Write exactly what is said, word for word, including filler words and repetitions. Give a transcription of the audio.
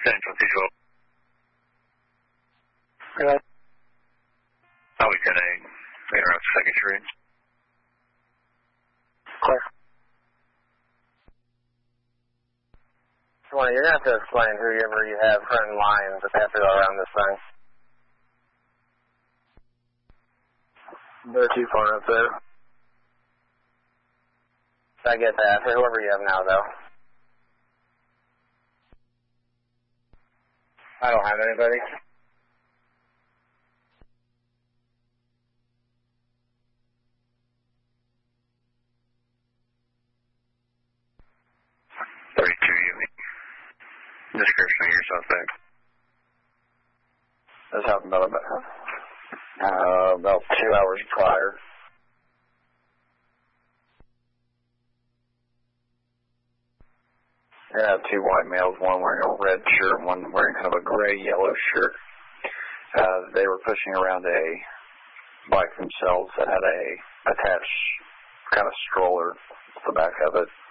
Central Visual. Good. Highway ten A, main route second street. Clear. Well, you're going to have to explain whoever you have front in line that they have to go around this thing. They're too far up there. I get that. For whoever you have now, though. I don't have anybody. thirty-two, you mean? Description of your suspect. This happened about, uh, about two hours prior. Yeah, two white males, one wearing a red shirt, one wearing kind of a gray-yellow shirt. Uh, they were pushing around a bike themselves that had a attached kind of stroller at the back of it.